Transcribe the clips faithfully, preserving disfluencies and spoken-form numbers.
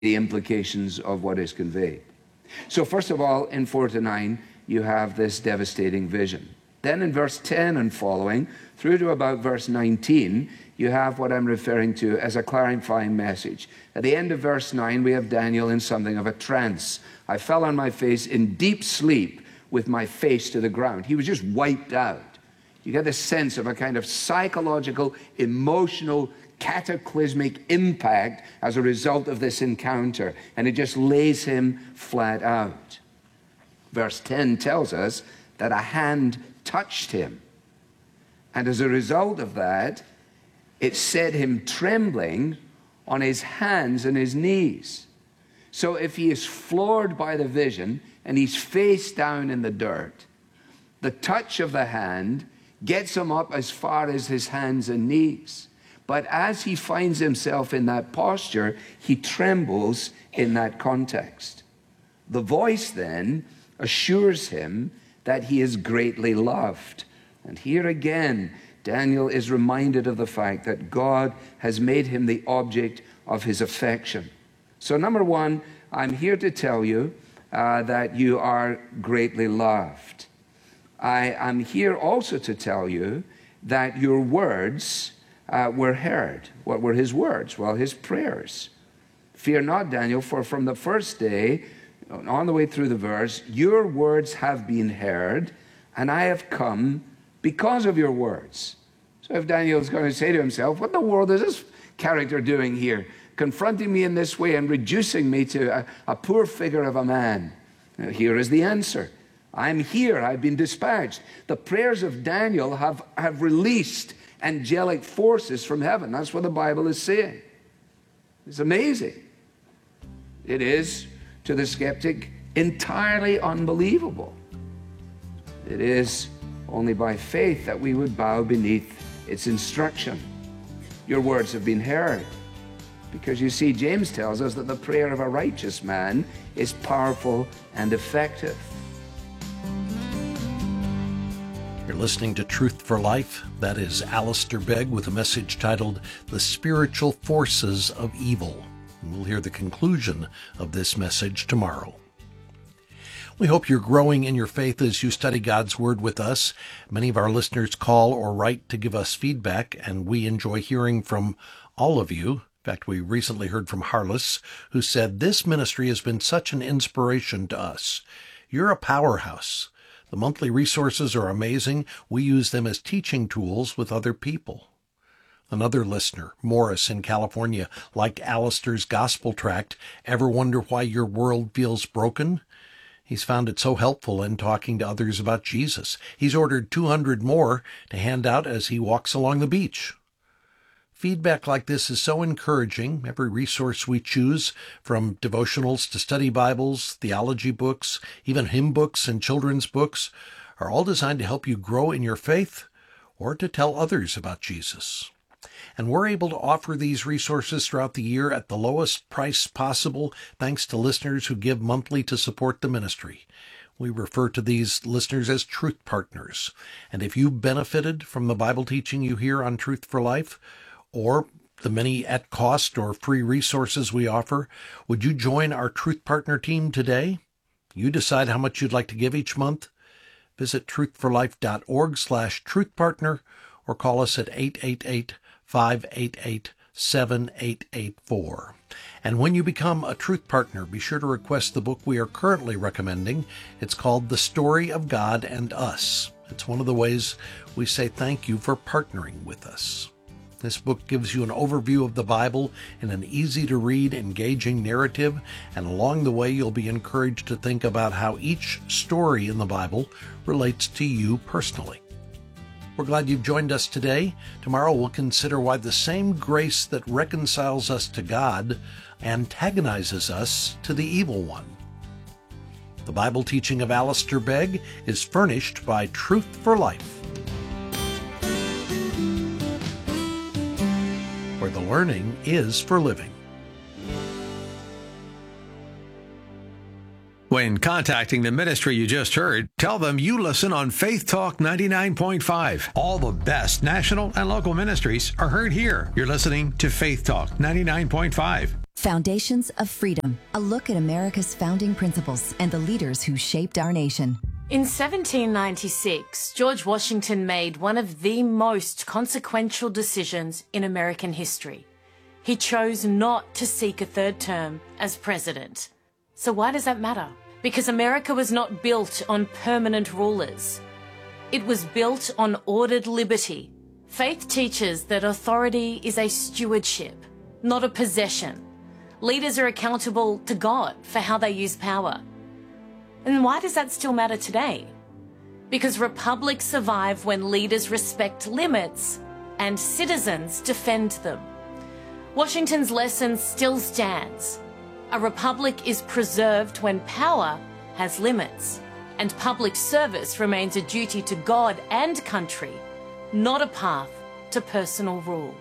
the implications of what is conveyed. So first of all, in four to nine, you have this devastating vision. Then in verse ten and following, through to about verse nineteen, you have what I'm referring to as a clarifying message. At the end of verse nine, we have Daniel in something of a trance. I fell on my face in deep sleep with my face to the ground. He was just wiped out. You get this sense of a kind of psychological, emotional, cataclysmic impact as a result of this encounter, and it just lays him flat out. Verse ten tells us that a hand touched him, and as a result of that, it set him trembling on his hands and his knees. So if he is floored by the vision and he's face down in the dirt, the touch of the hand gets him up as far as his hands and knees. But as he finds himself in that posture, he trembles in that context. The voice then assures him that he is greatly loved. And here again, Daniel is reminded of the fact that God has made him the object of his affection. So number one, I'm here to tell you uh, that you are greatly loved. I am here also to tell you that your words Uh, were heard. What were his words? Well, his prayers. Fear not, Daniel, for from the first day, on the way through the verse, your words have been heard, and I have come because of your words. So if Daniel is going to say to himself, what in the world is this character doing here, confronting me in this way and reducing me to a, a poor figure of a man? Now, here is the answer. I'm here. I've been dispatched. The prayers of Daniel have, have released angelic forces from heaven. That's what the Bible is saying. It's amazing. It is, to the skeptic, entirely unbelievable. It is only by faith that we would bow beneath its instruction. Your words have been heard. Because you see, James tells us that the prayer of a righteous man is powerful and effective. You're listening to Truth for Life. That is Alistair Begg with a message titled The Spiritual Forces of Evil. And we'll hear the conclusion of this message tomorrow. We hope you're growing in your faith as you study God's Word with us. Many of our listeners call or write to give us feedback, and we enjoy hearing from all of you. In fact, we recently heard from Harless, who said, this ministry has been such an inspiration to us. You're a powerhouse. The monthly resources are amazing. We use them as teaching tools with other people. Another listener, Morris in California, liked Alistair's gospel tract, Ever Wonder Why Your World Feels Broken? He's found it so helpful in talking to others about Jesus. He's ordered two hundred more to hand out as he walks along the beach. Feedback like this is so encouraging. Every resource we choose, from devotionals to study Bibles, theology books, even hymn books and children's books, are all designed to help you grow in your faith or to tell others about Jesus. And we're able to offer these resources throughout the year at the lowest price possible, thanks to listeners who give monthly to support the ministry. We refer to these listeners as Truth Partners. And if you benefited from the Bible teaching you hear on Truth for Life, or the many at cost or free resources we offer, would you join our Truth Partner team today? You decide how much you'd like to give each month. Visit truthforlife.org slash truthpartner or call us at eight eight eight, five eight eight, seven eight eight four. And when you become a Truth Partner, be sure to request the book we are currently recommending. It's called The Story of God and Us. It's one of the ways we say thank you for partnering with us. This book gives you an overview of the Bible in an easy-to-read, engaging narrative, and along the way you'll be encouraged to think about how each story in the Bible relates to you personally. We're glad you've joined us today. Tomorrow we'll consider why the same grace that reconciles us to God antagonizes us to the evil one. The Bible teaching of Alistair Begg is furnished by Truth for Life, where the learning is for living. When contacting the ministry you just heard, tell them you listen on Faith Talk ninety-nine point five. All the best national and local ministries are heard here. You're listening to Faith Talk ninety-nine point five. Foundations of Freedom, a look at America's founding principles and the leaders who shaped our nation. In seventeen ninety-six, George Washington made one of the most consequential decisions in American history. He chose not to seek a third term as president. So why does that matter? Because America was not built on permanent rulers. It was built on ordered liberty. Faith teaches that authority is a stewardship, not a possession. Leaders are accountable to God for how they use power. And why does that still matter today? Because republics survive when leaders respect limits and citizens defend them. Washington's lesson still stands. A republic is preserved when power has limits, and public service remains a duty to God and country, not a path to personal rule.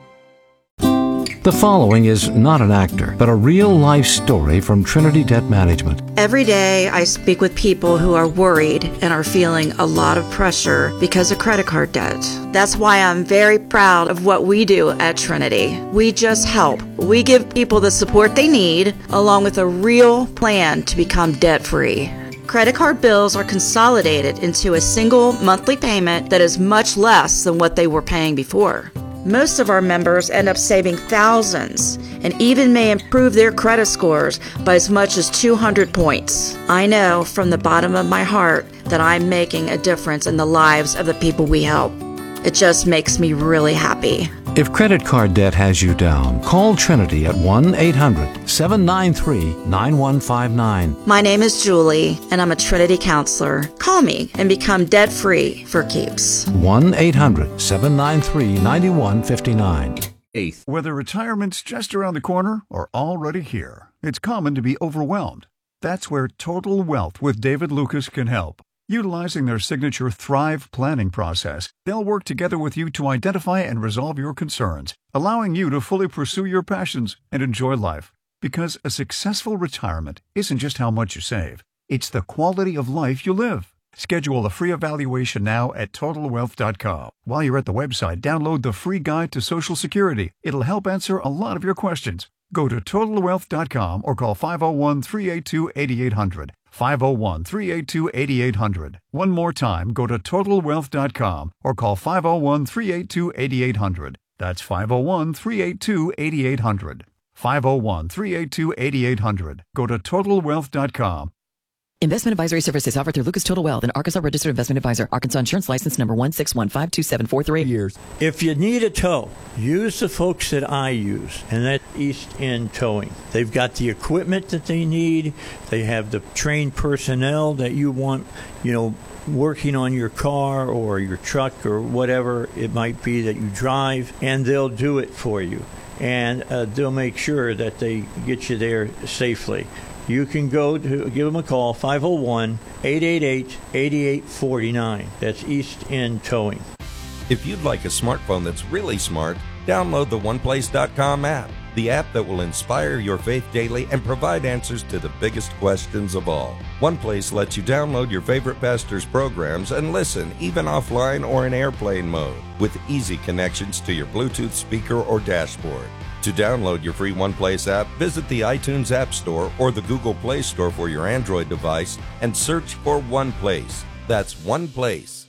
The following is not an actor, but a real-life story from Trinity Debt Management. Every day I speak with people who are worried and are feeling a lot of pressure because of credit card debt. That's why I'm very proud of what we do at Trinity. We just help. We give people the support they need, along with a real plan to become debt-free. Credit card bills are consolidated into a single monthly payment that is much less than what they were paying before. Most of our members end up saving thousands and even may improve their credit scores by as much as two hundred points. I know from the bottom of my heart that I'm making a difference in the lives of the people we help. It just makes me really happy. If credit card debt has you down, call Trinity at one eight hundred, seven nine three, nine one five nine. My name is Julie, and I'm a Trinity counselor. Call me and become debt-free for keeps. one eight hundred, seven nine three, nine one five nine. Eighth. Whether retirement's just around the corner or already here, it's common to be overwhelmed. That's where Total Wealth with David Lucas can help. Utilizing their signature Thrive planning process, they'll work together with you to identify and resolve your concerns, allowing you to fully pursue your passions and enjoy life. Because a successful retirement isn't just how much you save, it's the quality of life you live. Schedule a free evaluation now at total wealth dot com. While you're at the website, download the free guide to Social Security. It'll help answer a lot of your questions. Go to total wealth dot com or call five oh one, three eight two, eight eight hundred. five oh one, three eight two, eight eight hundred. One more time, go to total wealth dot com or call five oh one, three eight two, eight eight hundred. That's five oh one, three eight two, eight eight hundred. five oh one, three eight two, eight eight hundred. Go to total wealth dot com. Investment advisory services offered through Lucas Total Wealth, an Arkansas registered investment advisor. Arkansas insurance license number one six one five two seven four three. Years. If you need a tow, use the folks that I use, and that's East End Towing. They've got the equipment that they need. They have the trained personnel that you want, you know, working on your car or your truck or whatever it might be that you drive, and they'll do it for you. And uh, they'll make sure that they get you there safely. You can go to give them a call, five oh one, eight eight eight, eight eight four nine. That's East End Towing. If you'd like a smartphone that's really smart, download the one place dot com app, the app that will inspire your faith daily and provide answers to the biggest questions of all. OnePlace lets you download your favorite pastor's programs and listen even offline or in airplane mode with easy connections to your Bluetooth speaker or dashboard. To download your free OnePlace app, visit the iTunes App Store or the Google Play Store for your Android device and search for OnePlace. That's OnePlace.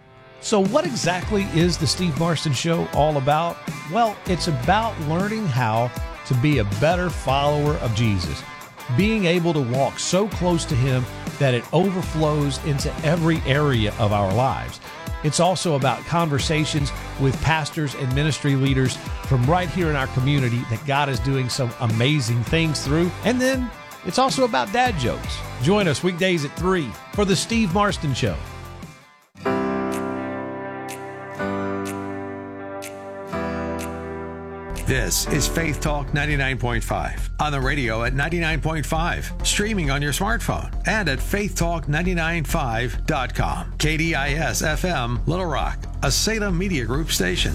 So what exactly is the Steve Marston Show all about? Well, it's about learning how to be a better follower of Jesus, being able to walk so close to Him that it overflows into every area of our lives. It's also about conversations with pastors and ministry leaders from right here in our community that God is doing some amazing things through. And then it's also about dad jokes. Join us weekdays at three for the Steve Marston Show. This is Faith Talk ninety-nine point five. On the radio at ninety-nine point five. Streaming on your smartphone and at faith talk nine nine five dot com. K D I S F M, Little Rock, a Salem Media Group station.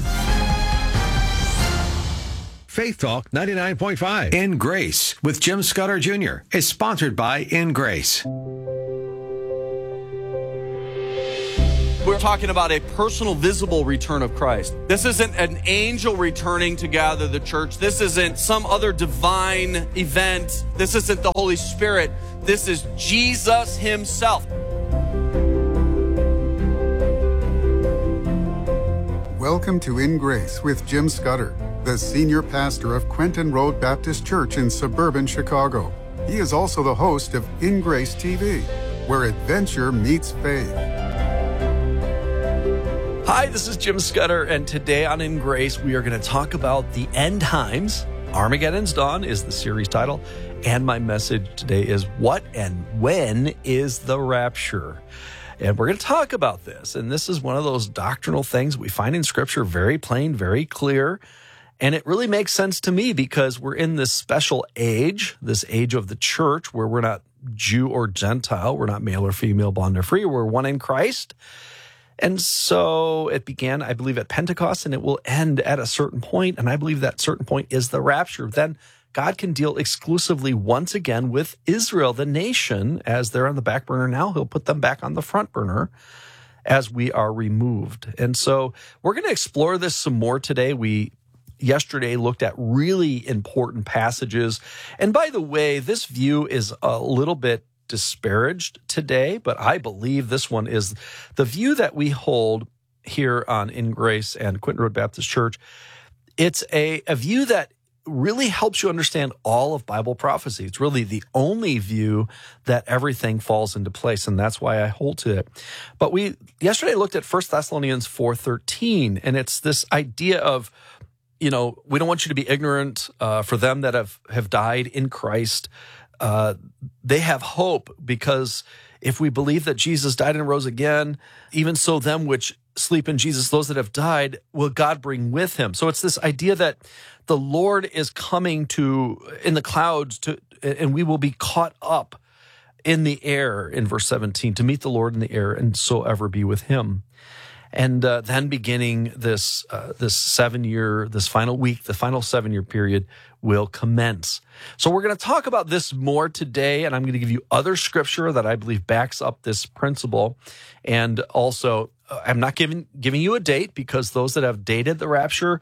Faith Talk ninety-nine point five. In Grace with Jim Scudder Junior is sponsored by In Grace. We're talking about a personal, visible return of Christ. This isn't an angel returning to gather the church. This isn't some other divine event. This isn't the Holy Spirit. This is Jesus himself. Welcome to In Grace with Jim Scudder, the senior pastor of Quentin Road Baptist Church in suburban Chicago. He is also the host of In Grace T V, where adventure meets faith. Hi, this is Jim Scudder, and today on In Grace, we are going to talk about the end times. Armageddon's Dawn is the series title, and my message today is what and when is the rapture? And we're going to talk about this, and this is one of those doctrinal things we find in Scripture, very plain, very clear, and it really makes sense to me because we're in this special age, this age of the church, where we're not Jew or Gentile, we're not male or female, bond or free, we're one in Christ. And so it began, I believe, at Pentecost, and it will end at a certain point, and I believe that certain point is the rapture. Then God can deal exclusively once again with Israel, the nation, as they're on the back burner now. He'll put them back on the front burner as we are removed. And so we're going to explore this some more today. We yesterday looked at really important passages. And by the way, this view is a little bit disparaged today, but I believe this one is the view that we hold here on In Grace and Quentin Road Baptist Church. It's a, a view that really helps you understand all of Bible prophecy. It's really the only view that everything falls into place, and that's why I hold to it. But we yesterday looked at First Thessalonians four thirteen, and it's this idea of, you know, we don't want you to be ignorant uh, for them that have, have died in Christ. Uh, they have hope because if we believe that Jesus died and rose again, even so them which sleep in Jesus, those that have died, will God bring with him. So it's this idea that the Lord is coming to in the clouds to, and we will be caught up in the air in verse seventeen to meet the Lord in the air and so ever be with him. And uh, then beginning this uh, this seven year, this final week, the final seven year period will commence. So we're going to talk about this more today, and I'm going to give you other scripture that I believe backs up this principle. And also, uh, I'm not giving giving you a date because those that have dated the rapture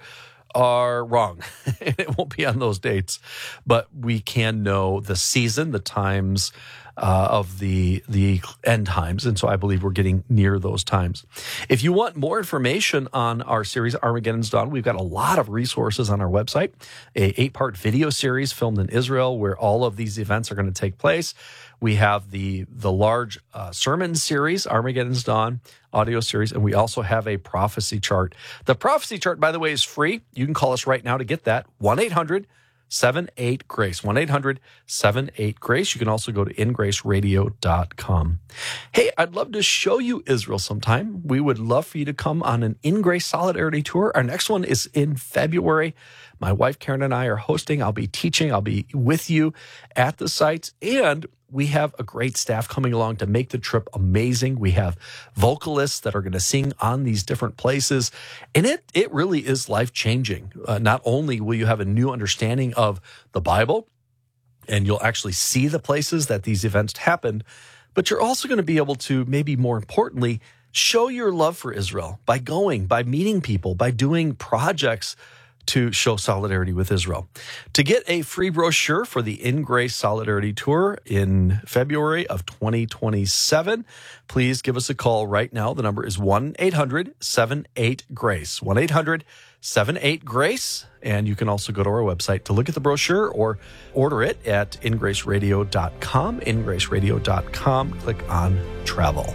are wrong. It won't be on those dates, but we can know the season, the times uh, of the the end times, and so I believe we're getting near those times. If you want more information on our series Armageddon's Dawn, we've got a lot of resources on our website, a eight-part video series filmed in Israel where all of these events are going to take place. We have the the large uh, sermon series, Armageddon's Dawn, audio series, and we also have a prophecy chart. The prophecy chart, by the way, is free. You can call us right now to get that, one eight hundred seven eight GRACE, one eight hundred seven eight GRACE. You can also go to in grace radio dot com. Hey, I'd love to show you Israel sometime. We would love for you to come on an In Grace Solidarity Tour. Our next one is in February. My wife, Karen, and I are hosting. I'll be teaching. I'll be with you at the sites, and we have a great staff coming along to make the trip amazing. We have vocalists that are going to sing on these different places. And it it really is life-changing. Uh, not only will you have a new understanding of the Bible, and you'll actually see the places that these events happened, but you're also going to be able to, maybe more importantly, show your love for Israel by going, by meeting people, by doing projects to show solidarity with Israel. To get a free brochure for the In Grace Solidarity Tour in February of twenty twenty-seven, please give us a call right now. The number is one eight hundred seven eight GRACE, one eight hundred seven eight GRACE. And you can also go to our website to look at the brochure or order it at in grace radio dot com, in grace radio dot com. Click on travel.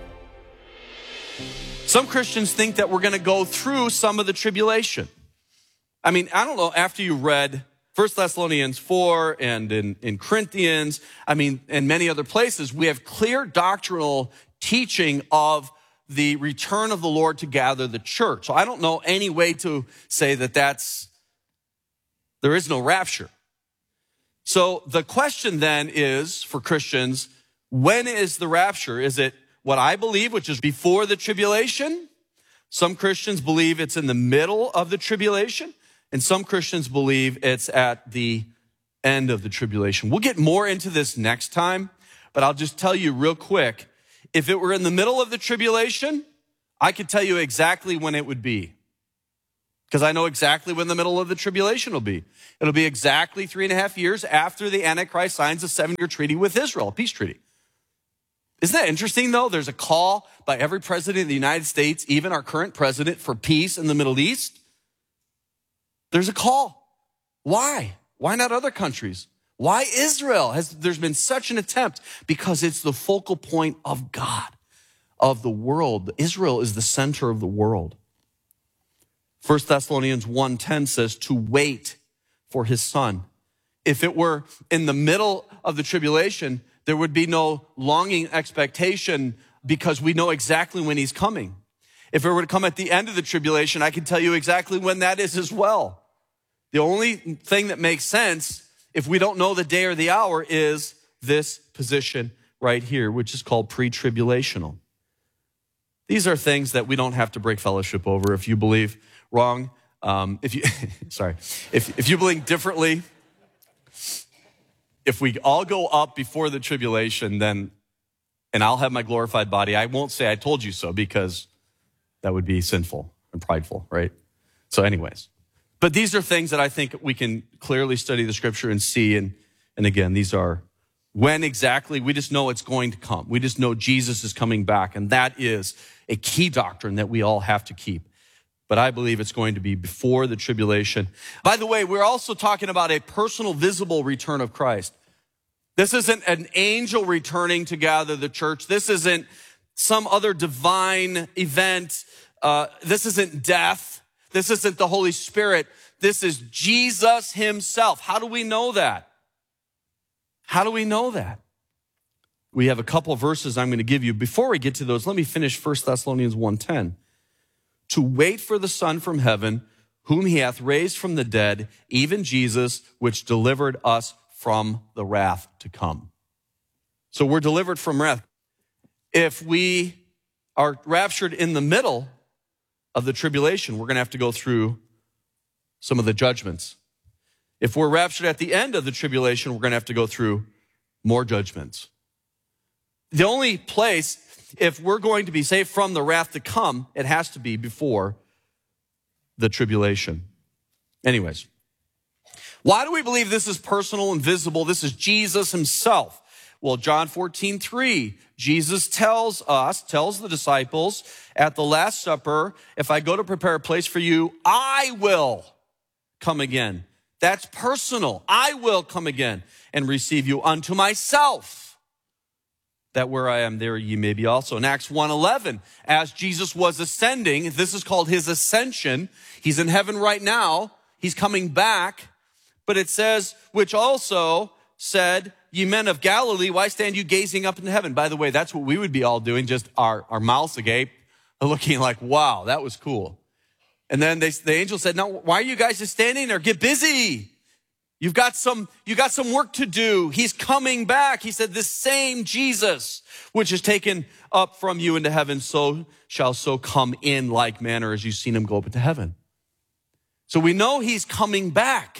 Some Christians think that we're going to go through some of the tribulation. I mean, I don't know, after you read First Thessalonians four and in, in Corinthians, I mean, and many other places, we have clear doctrinal teaching of the return of the Lord to gather the church. So I don't know any way to say that that's, there is no rapture. So the question then is, for Christians, when is the rapture? Is it what I believe, which is before the tribulation? Some Christians believe it's in the middle of the tribulation. And some Christians believe it's at the end of the tribulation. We'll get more into this next time, but I'll just tell you real quick. If it were in the middle of the tribulation, I could tell you exactly when it would be, because I know exactly when the middle of the tribulation will be. It'll be exactly three and a half years after the Antichrist signs a seven-year treaty with Israel, a peace treaty. Isn't that interesting, though? There's a call by every president of the United States, even our current president, for peace in the Middle East. There's a call. Why? Why not other countries? Why Israel? Has there's been such an attempt? Because it's the focal point of God, of the world. Israel is the center of the world. First Thessalonians one ten says to wait for his son. If it were in the middle of the tribulation, there would be no longing expectation because we know exactly when he's coming. If it were to come at the end of the tribulation, I can tell you exactly when that is as well. The only thing that makes sense if we don't know the day or the hour is this position right here, which is called pre-tribulational. These are things that we don't have to break fellowship over. If you believe wrong, um, if you, sorry, if, if you believe differently, if we all go up before the tribulation, then, and I'll have my glorified body, I won't say I told you so because that would be sinful and prideful, right? So anyways, but these are things that I think we can clearly study the scripture and see. And, and again, these are when exactly, we just know it's going to come. We just know Jesus is coming back. And that is a key doctrine that we all have to keep. But I believe it's going to be before the tribulation. By the way, we're also talking about a personal, visible return of Christ. This isn't an angel returning to gather the church. This isn't some other divine event. Uh, this isn't death. This isn't the Holy Spirit. This is Jesus himself. How do we know that? How do we know that? We have a couple of verses I'm going to give you. Before we get to those, let me finish First Thessalonians one ten. To wait for the Son from heaven, whom he hath raised from the dead, even Jesus, which delivered us from the wrath to come. So we're delivered from wrath. If we are raptured in the middle of the tribulation, we're going to have to go through some of the judgments. If we're raptured at the end of the tribulation, we're going to have to go through more judgments. The only place, if we're going to be saved from the wrath to come, it has to be before the tribulation. Anyways, why do we believe this is personal and visible? This is Jesus himself. Well, John fourteen three, Jesus tells us, tells the disciples at the Last Supper, if I go to prepare a place for you, I will come again. That's personal. I will come again and receive you unto myself, that where I am, there ye may be also. In Acts one eleven, as Jesus was ascending, this is called his ascension. He's in heaven right now. He's coming back. But it says, which also said, ye men of Galilee, why stand you gazing up into heaven? By the way, that's what we would be all doing, just our, our mouths agape, looking like, wow, that was cool. And then they, the angel said, no, why are you guys just standing there? Get busy. You've got some, you got some work to do. He's coming back. He said, this same Jesus, which is taken up from you into heaven, so shall so come in like manner as you've seen him go up into heaven. So we know he's coming back.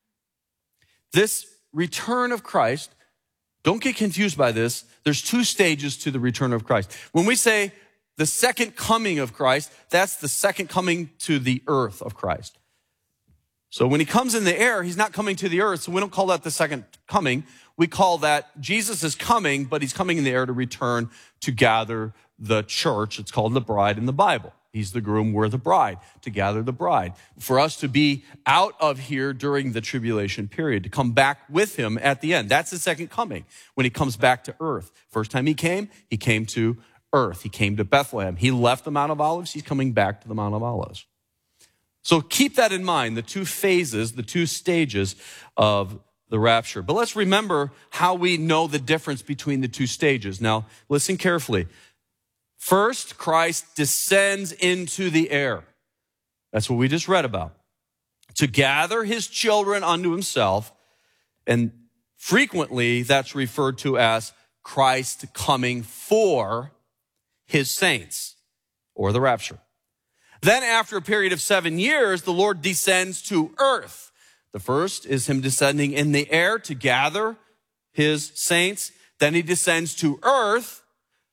This return of Christ, don't get confused by this. There's two stages to the return of Christ. When we say the second coming of Christ, that's the second coming to the earth of Christ. So when he comes in the air, he's not coming to the earth, so we don't call that the second coming. We call that Jesus is coming, but he's coming in the air to return to gather the church. It's called the bride in the Bible. He's the groom, we're the bride, to gather the bride. For us to be out of here during the tribulation period, to come back with him at the end. That's the second coming, when he comes back to earth. First time he came, he came to earth. He came to Bethlehem. He left the Mount of Olives. He's coming back to the Mount of Olives. So keep that in mind, the two phases, the two stages of the rapture. But let's remember how we know the difference between the two stages. Now, listen carefully. First, Christ descends into the air. That's what we just read about. To gather his children unto himself. And frequently, that's referred to as Christ coming for his saints, or the rapture. Then after a period of seven years, the Lord descends to earth. The first is him descending in the air to gather his saints. Then he descends to earth.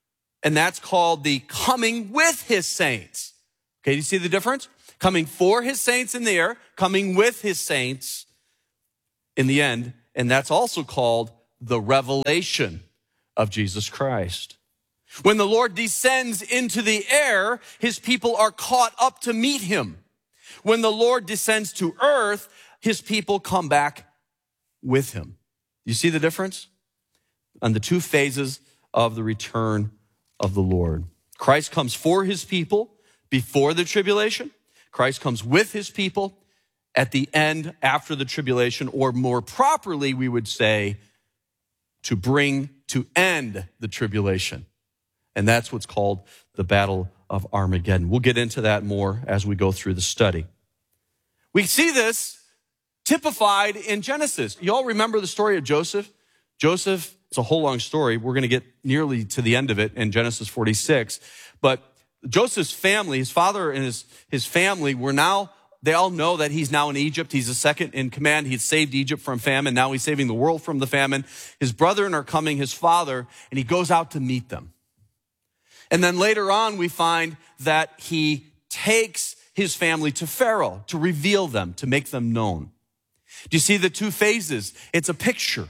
and that's called the coming with his saints. Okay, do you see the difference? Coming for his saints in the air, coming with his saints in the end, and that's also called the revelation of Jesus Christ. When the Lord descends into the air, his people are caught up to meet him. When the Lord descends to earth, his people come back with him. You see the difference? On the two phases of the return of the Lord. Christ comes for his people before the tribulation. Christ comes with his people at the end after the tribulation, or more properly, we would say, to bring, to end the tribulation. And that's what's called the Battle of Armageddon. We'll get into that more as we go through the study. We see this typified in Genesis. You all remember the story of Joseph? Joseph, it's a whole long story. We're going to get nearly to the end of it in Genesis forty-six. But Joseph's family, his father and his, his family were now, they all know that he's now in Egypt. He's the second in command. He's saved Egypt from famine. Now he's saving the world from the famine. His brethren are coming, his father, and he goes out to meet them. And then later on, we find that he takes his family to Pharaoh to reveal them, to make them known. Do you see the two phases? It's a picture.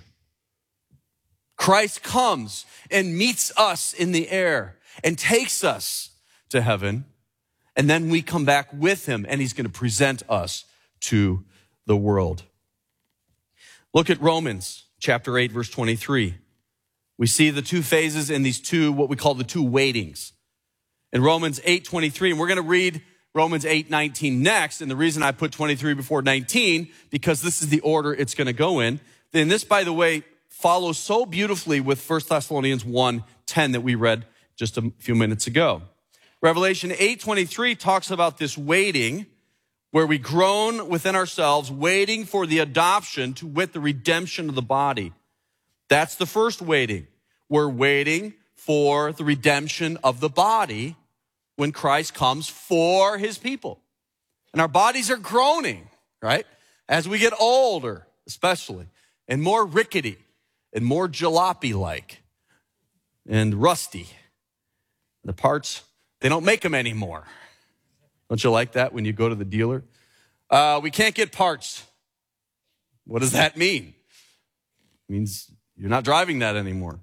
Christ comes and meets us in the air and takes us to heaven. And then we come back with him, and he's going to present us to the world. Look at Romans chapter eight, verse twenty-three. We see the two phases in these two, what we call the two waitings. In Romans eight twenty-three, and we're going to read Romans eight nineteen next. And the reason I put twenty-three before nineteen, because this is the order it's going to go in. And this, by the way, follows so beautifully with First Thessalonians one ten that we read just a few minutes ago. Revelation eight twenty-three talks about this waiting, where we groan within ourselves, waiting for the adoption, to wit, the redemption of the body. That's the first waiting. We're waiting for the redemption of the body when Christ comes for his people. And our bodies are groaning, right? As we get older, especially, and more rickety, and more jalopy-like, and rusty. The parts, they don't make them anymore. Don't you like that when you go to the dealer? Uh, we can't get parts. What does that mean? It means you're not driving that anymore.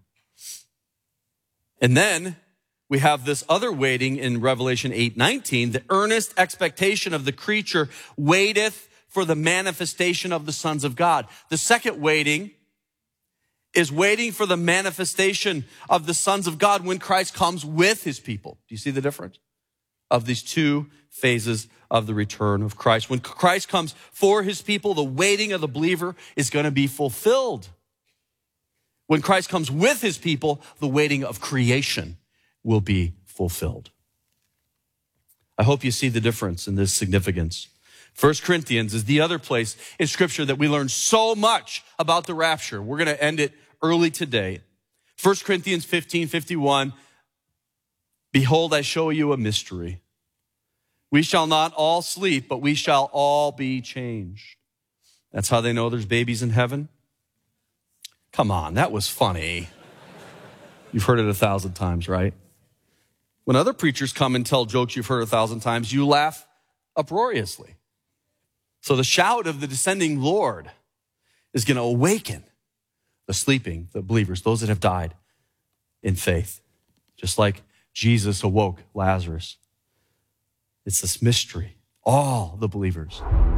And then we have this other waiting in Revelation eight nineteen, the earnest expectation of the creature waiteth for the manifestation of the sons of God. The second waiting is waiting for the manifestation of the sons of God when Christ comes with his people. Do you see the difference of these two phases of the return of Christ? When Christ comes for his people, the waiting of the believer is going to be fulfilled. When Christ comes with his people, the waiting of creation will be fulfilled. I hope you see the difference in this significance. First Corinthians is the other place in Scripture that we learn so much about the rapture. We're going to end it early today. First Corinthians fifteen fifty-one, behold, I show you a mystery. We shall not all sleep, but we shall all be changed. That's how they know there's babies in heaven. Come on, that was funny. You've heard it a thousand times, right? When other preachers come and tell jokes you've heard a thousand times, you laugh uproariously. So the shout of the descending Lord is going to awaken the sleeping, the believers, those that have died in faith, just like Jesus awoke Lazarus. It's this mystery, all the believers.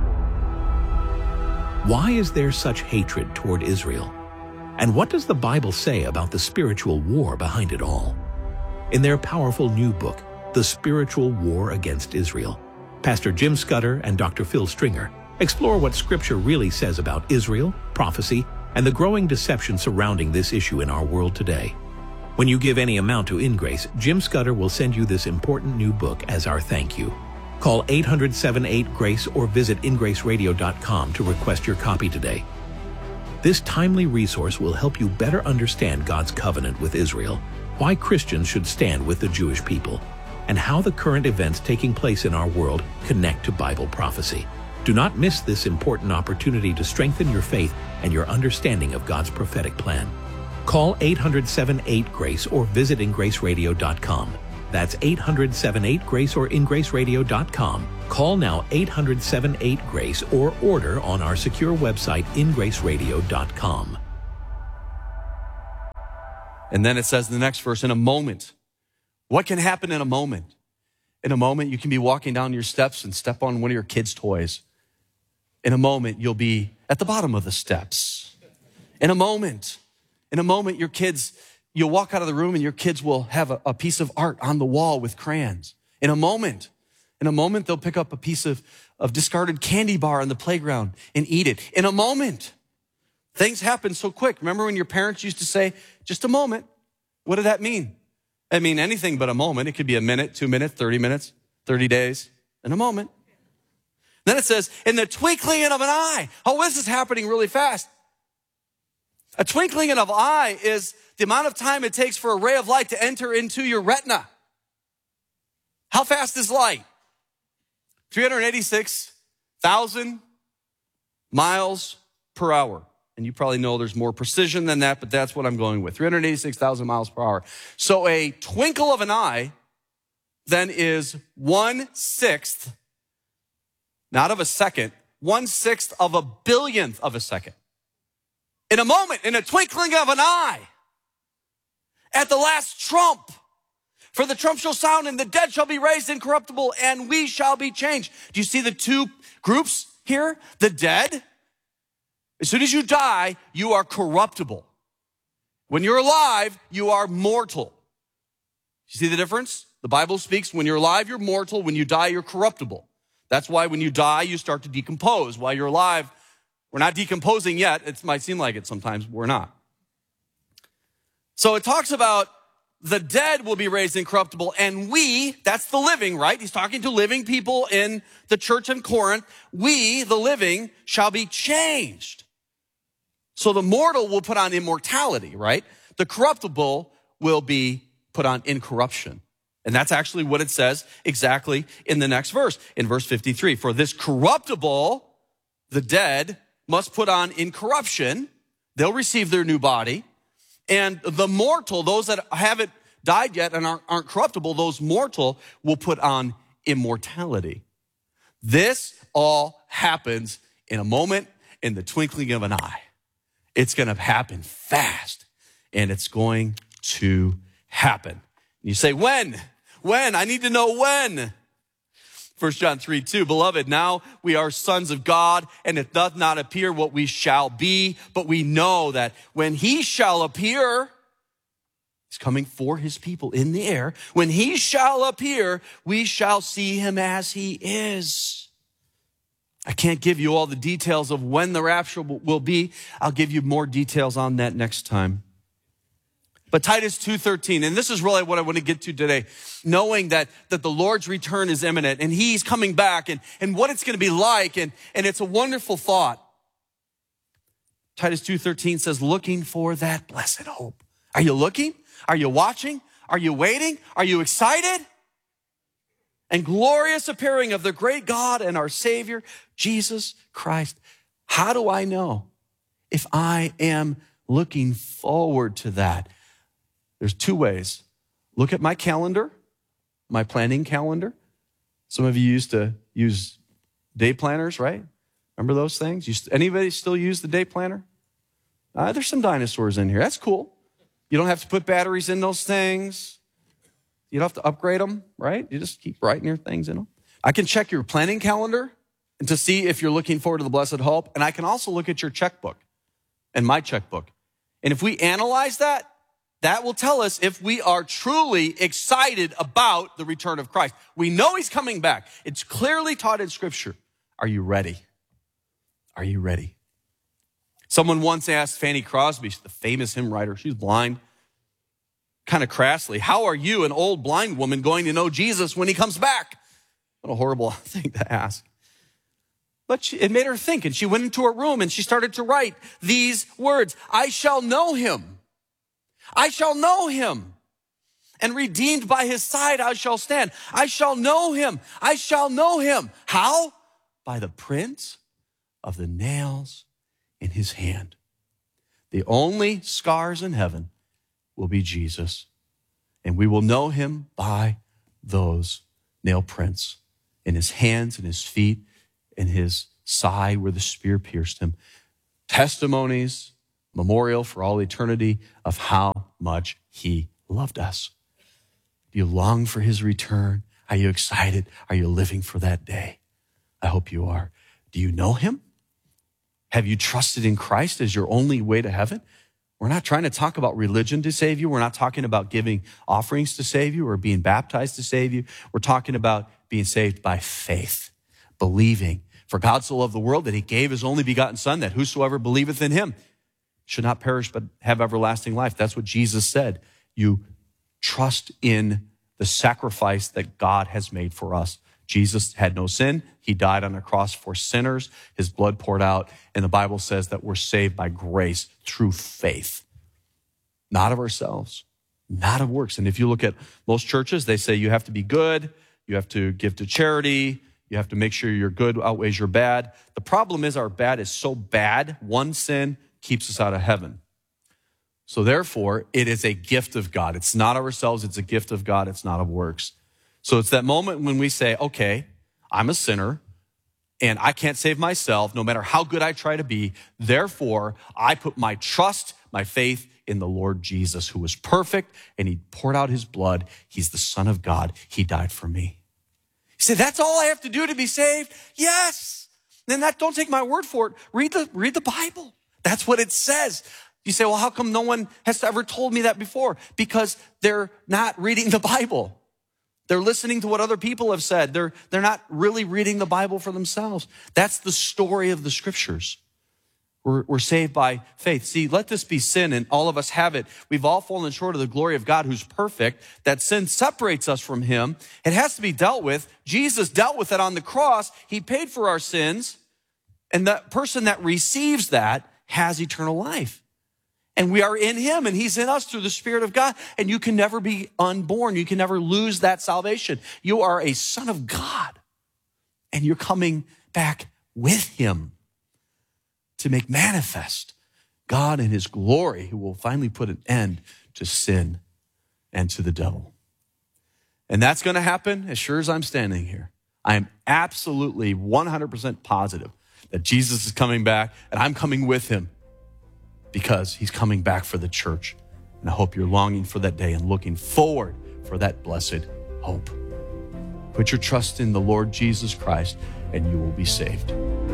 Why is there such hatred toward Israel? And what does the Bible say about the spiritual war behind it all? In their powerful new book, The Spiritual War Against Israel, Pastor Jim Scudder and Doctor Phil Stringer explore what Scripture really says about Israel, prophecy, and the growing deception surrounding this issue in our world today. When you give any amount to InGrace, Jim Scudder will send you this important new book as our thank you. Call eight hundred, seven eight, GRACE or visit in grace radio dot com to request your copy today. This timely resource will help you better understand God's covenant with Israel, why Christians should stand with the Jewish people, and how the current events taking place in our world connect to Bible prophecy. Do not miss this important opportunity to strengthen your faith and your understanding of God's prophetic plan. Call eight hundred, seven eight, GRACE or visit in grace radio dot com. That's eight hundred, seven eight, GRACE or in grace radio dot com. Call now eight hundred, seven eight, GRACE or order on our secure website in grace radio dot com. And then it says in the next verse, in a moment. What can happen in a moment? In a moment, you can be walking down your steps and step on one of your kids' toys. In a moment, you'll be at the bottom of the steps. In a moment, in a moment, your kids, you'll walk out of the room and your kids will have a, a piece of art on the wall with crayons. In a moment, in a moment, they'll pick up a piece of, of discarded candy bar on the playground and eat it. In a moment, things happen so quick. Remember when your parents used to say, just a moment? What did that mean? I mean, anything but a moment. It could be a minute, two minutes, thirty minutes, thirty days, in a moment. Then it says, in the twinkling of an eye. Oh, this is happening really fast. A twinkling of an eye is the amount of time it takes for a ray of light to enter into your retina. How fast is light? three hundred eighty-six thousand miles per hour. And you probably know there's more precision than that, but that's what I'm going with. three hundred eighty-six thousand miles per hour. So a twinkle of an eye then is one-sixth, not of a second, one-sixth of a billionth of a second. In a moment, in a twinkling of an eye, at the last trump, for the trump shall sound and the dead shall be raised incorruptible and we shall be changed. Do you see the two groups here? The dead. As soon as you die, you are corruptible. When you're alive, you are mortal. You see the difference? The Bible speaks, when you're alive, you're mortal. When you die, you're corruptible. That's why when you die, you start to decompose. While you're alive, we're not decomposing yet. It might seem like it sometimes. We're not. So it talks about the dead will be raised incorruptible, and we, that's the living, right? He's talking to living people in the church in Corinth. We, the living, shall be changed. So the mortal will put on immortality, right? The corruptible will be put on incorruption. And that's actually what it says exactly in the next verse, in verse fifty-three. For this corruptible, the dead, must put on incorruption. They'll receive their new body. And the mortal, those that haven't died yet and aren't, aren't corruptible, those mortal will put on immortality. This all happens in a moment, in the twinkling of an eye. It's going to happen fast, and it's going to happen. You say, when? When? I need to know when. First John three two, beloved, now we are sons of God, and it doth not appear what we shall be, but we know that when he shall appear, he's coming for his people in the air. When he shall appear, we shall see him as he is. I can't give you all the details of when the rapture will be. I'll give you more details on that next time. But Titus two thirteen, and this is really what I want to get to today, knowing that, that the Lord's return is imminent and he's coming back and, and what it's going to be like. And, and it's a wonderful thought. Titus two thirteen says, looking for that blessed hope. Are you looking? Are you watching? Are you waiting? Are you excited? And glorious appearing of the great God and our Savior, Jesus Christ. How do I know if I am looking forward to that? There's two ways. Look at my calendar, my planning calendar. Some of you used to use day planners, right? Remember those things? Used to, anybody still use the day planner? Uh, there's some dinosaurs in here. That's cool. You don't have to put batteries in those things. You don't have to upgrade them, right? You just keep writing your things in them. I can check your planning calendar and to see if you're looking forward to the blessed hope. And I can also look at your checkbook and my checkbook. And if we analyze that, that will tell us if we are truly excited about the return of Christ. We know he's coming back. It's clearly taught in Scripture. Are you ready? Are you ready? Someone once asked Fanny Crosby, the famous hymn writer, she's blind, kind of crassly, how are you, an old blind woman, going to know Jesus when he comes back? What a horrible thing to ask. But she, it made her think, and she went into her room and she started to write these words, I shall know him. I shall know him. And redeemed by his side I shall stand. I shall know him. I shall know him. How? By the print of the nails in his hand. The only scars in heaven will be Jesus. And we will know him by those nail prints in his hands and his feet, in his side where the spear pierced him. Testimonies, memorial for all eternity of how much he loved us. Do you long for his return? Are you excited? Are you living for that day? I hope you are. Do you know him? Have you trusted in Christ as your only way to heaven? We're not trying to talk about religion to save you. We're not talking about giving offerings to save you or being baptized to save you. We're talking about being saved by faith, believing. For God so loved the world that he gave his only begotten Son, that whosoever believeth in him should not perish but have everlasting life. That's what Jesus said. You trust in the sacrifice that God has made for us. Jesus had no sin. He died on a cross for sinners. His blood poured out. And the Bible says that we're saved by grace through faith, not of ourselves, not of works. And if you look at most churches, they say you have to be good. You have to give to charity. You have to make sure your good outweighs your bad. The problem is our bad is so bad, one sin keeps us out of heaven. So therefore, it is a gift of God. It's not of ourselves. It's a gift of God. It's not of works. So it's that moment when we say, okay, I'm a sinner and I can't save myself no matter how good I try to be. Therefore, I put my trust, my faith in the Lord Jesus, who was perfect and he poured out his blood. He's the Son of God. He died for me. You say, that's all I have to do to be saved? Yes. Then that, don't take my word for it. Read the, read the Bible. That's what it says. You say, well, how come no one has ever told me that before? Because they're not reading the Bible. They're listening to what other people have said. They're, they're not really reading the Bible for themselves. That's the story of the scriptures. We're, we're saved by faith. See, let this be sin, and all of us have it. We've all fallen short of the glory of God, who's perfect. That sin separates us from him. It has to be dealt with. Jesus dealt with it on the cross. He paid for our sins. And the person that receives that has eternal life. And we are in him, and he's in us through the Spirit of God. And you can never be unborn. You can never lose that salvation. You are a son of God, and you're coming back with him to make manifest God in his glory, who will finally put an end to sin and to the devil. And that's going to happen as sure as I'm standing here. I am absolutely one hundred percent positive that Jesus is coming back, and I'm coming with him, because he's coming back for the church. And I hope you're longing for that day and looking forward for that blessed hope. Put your trust in the Lord Jesus Christ, and you will be saved.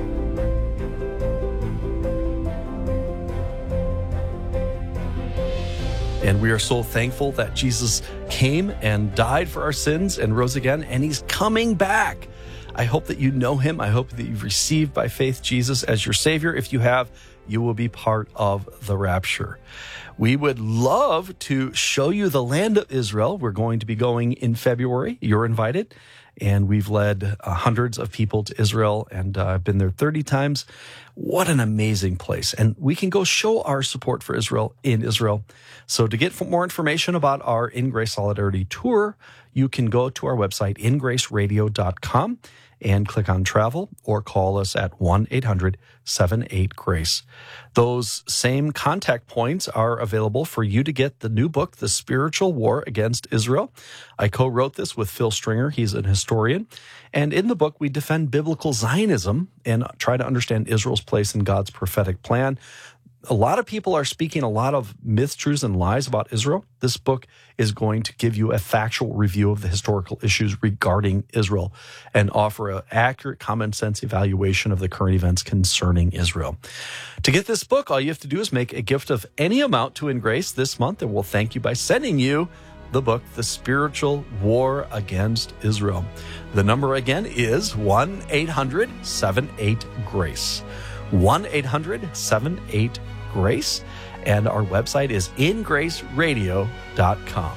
And we are so thankful that Jesus came and died for our sins and rose again, and he's coming back. I hope that you know him. I hope that you've received by faith Jesus as your Savior. If you have, you will be part of the rapture. We would love to show you the land of Israel. We're going to be going in February. You're invited. And we've led uh, hundreds of people to Israel, and uh, I've been there thirty times. What an amazing place. And we can go show our support for Israel in Israel. So to get more information about our In Grace Solidarity Tour, you can go to our website, in grace radio dot com, and click on travel, or call us at one eight hundred seven eight grace. Those same contact points are available for you to get the new book, The Spiritual War Against Israel. I co-wrote this with Phil Stringer. He's an historian. And in the book, we defend biblical Zionism and try to understand Israel's place in God's prophetic plan. A lot of people are speaking a lot of myths, truths, and lies about Israel. This book is going to give you a factual review of the historical issues regarding Israel and offer an accurate, common sense evaluation of the current events concerning Israel. To get this book, all you have to do is make a gift of any amount to In Grace this month, and we'll thank you by sending you the book, The Spiritual War Against Israel. The number again is one eight hundred seven eight grace. one eight hundred seven eight grace, and our website is in grace radio dot com.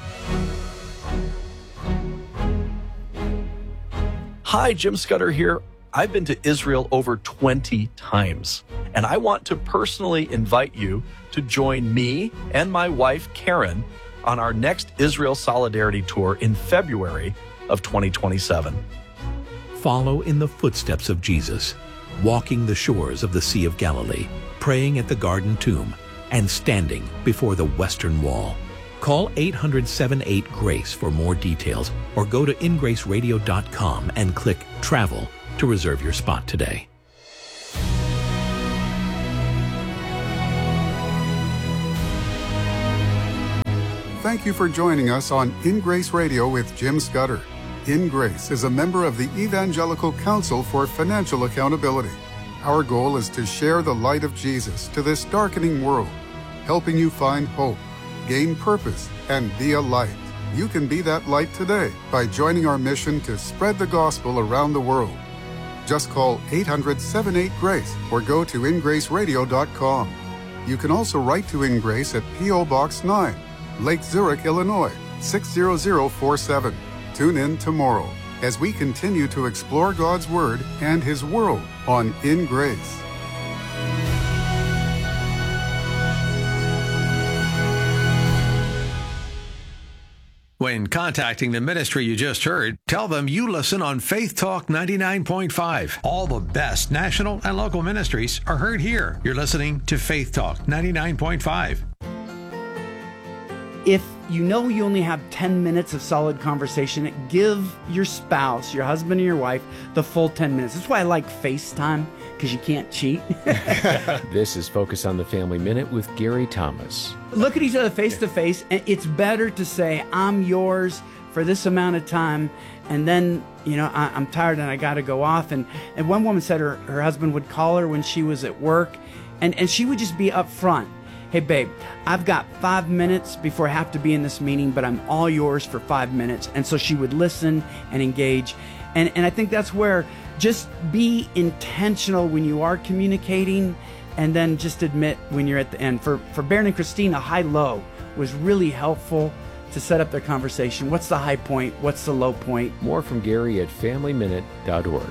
Hi, Jim Scudder here. I've been to Israel over twenty times, and I want to personally invite you to join me and my wife, Karen, on our next Israel Solidarity Tour in February of twenty twenty-seven. Follow in the footsteps of Jesus, walking the shores of the Sea of Galilee, praying at the Garden Tomb, and standing before the Western Wall. Call eight hundred, seven eight, GRACE for more details or go to in grace radio dot com and click Travel to reserve your spot today. Thank you for joining us on In Grace Radio with Jim Scudder. In Grace is a member of the Evangelical Council for Financial Accountability. Our goal is to share the light of Jesus to this darkening world, helping you find hope, gain purpose, and be a light. You can be that light today by joining our mission to spread the gospel around the world. Just call eight hundred, seven eight, GRACE or go to in grace radio dot com. You can also write to In Grace at P O Box nine, Lake Zurich, Illinois, six zero zero four seven. Tune in tomorrow as we continue to explore God's Word and His world on In Grace. When contacting the ministry you just heard, tell them you listen on Faith Talk ninety-nine point five. All the best national and local ministries are heard here. You're listening to Faith Talk ninety-nine point five. If you know you only have ten minutes of solid conversation, give your spouse, your husband or your wife, the full ten minutes. That's why I like FaceTime, because you can't cheat. This is Focus on the Family Minute with Gary Thomas. Look at each other face to face, and it's better to say, I'm yours for this amount of time, and then, you know, I, I'm tired and I got to go off. And, and one woman said her, her husband would call her when she was at work, and, and she would just be up front. Hey, babe, I've got five minutes before I have to be in this meeting, but I'm all yours for five minutes. And so she would listen and engage. And, and I think that's where just be intentional when you are communicating, and then just admit when you're at the end. For, for Baron and Christina, high-low was really helpful to set up their conversation. What's the high point? What's the low point? More from Gary at family minute dot org.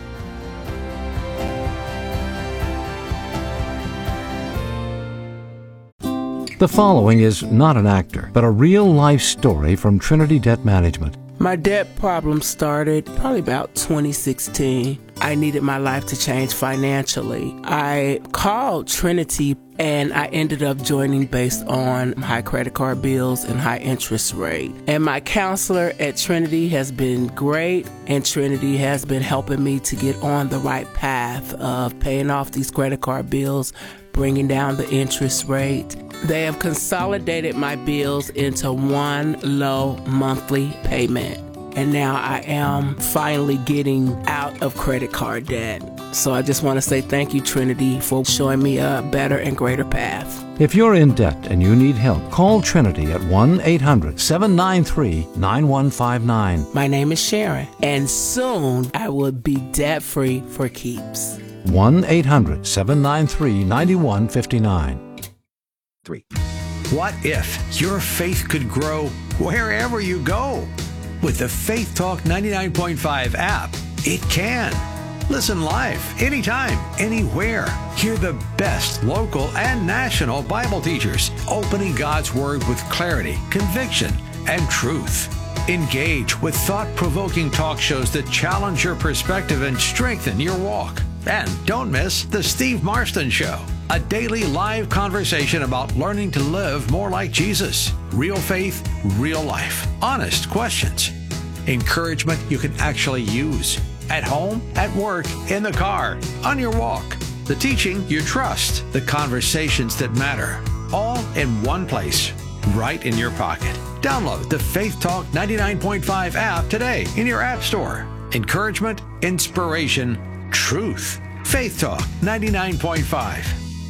The following is not an actor, but a real-life story from Trinity Debt Management. My debt problem started probably about twenty sixteen. I needed my life to change financially. I called Trinity and I ended up joining based on high credit card bills and high interest rate. And my counselor at Trinity has been great, and Trinity has been helping me to get on the right path of paying off these credit card bills, bringing down the interest rate. They have consolidated my bills into one low monthly payment. And now I am finally getting out of credit card debt. So I just want to say thank you, Trinity, for showing me a better and greater path. If you're in debt and you need help, call Trinity at one eight hundred, seven nine three, nine one five nine. My name is Sharon, and soon I will be debt-free for keeps. one eight hundred, seven nine three, nine one five nine. Three. What if your faith could grow wherever you go? With the Faith Talk ninety-nine point five app, it can. Listen live, anytime, anywhere. Hear the best local and national Bible teachers opening God's Word with clarity, conviction, and truth. Engage with thought-provoking talk shows that challenge your perspective and strengthen your walk. And don't miss The Steve Marston Show, a daily live conversation about learning to live more like Jesus. Real faith, real life. Honest questions. Encouragement you can actually use. At home, at work, in the car, on your walk. The teaching you trust. The conversations that matter. All in one place, right in your pocket. Download the Faith Talk ninety-nine point five app today in your app store. Encouragement, inspiration, truth. Faith Talk ninety-nine point five.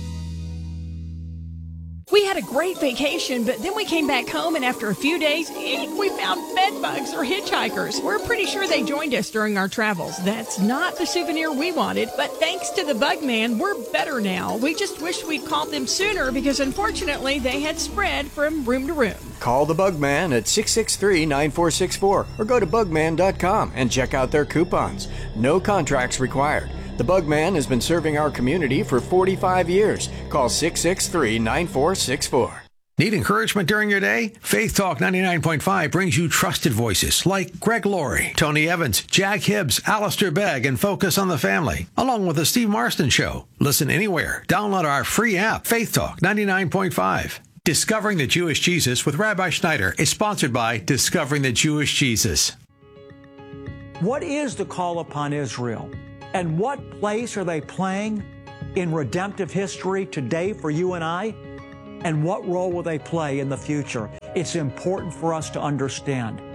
We had a great vacation, but then we came back home, and after a few days, we found bed bugs or hitchhikers. We're pretty sure they joined us during our travels. That's not the souvenir we wanted, but thanks to the Bug Man, we're better now. We just wish we'd called them sooner because, unfortunately, they had spread from room to room. Call the Bug Man at six six three, nine four six four or go to bug man dot com and check out their coupons. No contracts required. The Bug Man has been serving our community for forty-five years. Call six six three, nine four six four. Need encouragement during your day? Faith Talk ninety-nine point five brings you trusted voices like Greg Laurie, Tony Evans, Jack Hibbs, Alistair Begg, and Focus on the Family, along with the Steve Marston Show. Listen anywhere. Download our free app, Faith Talk ninety-nine point five. Discovering the Jewish Jesus with Rabbi Schneider is sponsored by Discovering the Jewish Jesus. What is the call upon Israel? And what place are they playing in redemptive history today for you and I? And what role will they play in the future? It's important for us to understand.